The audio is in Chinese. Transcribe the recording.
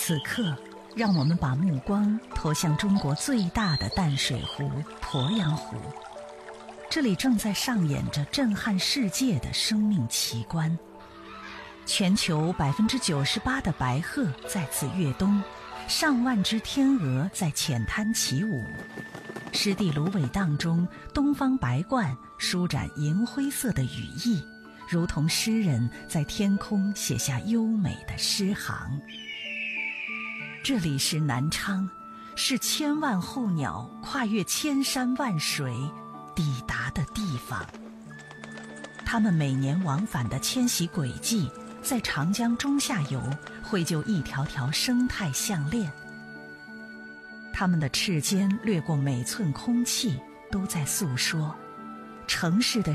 此刻，让我们把目光投向中国最大的淡水湖鄱阳湖。这里正在上演着震撼世界的生命奇观。全球98%的白鹤在此跃冬，上万只天鹅在浅滩起舞。湿地芦苇荡中，东方白鹳舒展银灰色的羽翼，如同诗人在天空写下优美的诗行。这里是南昌，是千万候鸟跨越千山万水抵达的地方。它们每年往返的迁徙轨迹，在长江中下游绘就一条条生态项链。它们的翅尖掠过每寸空气，都在诉说城市的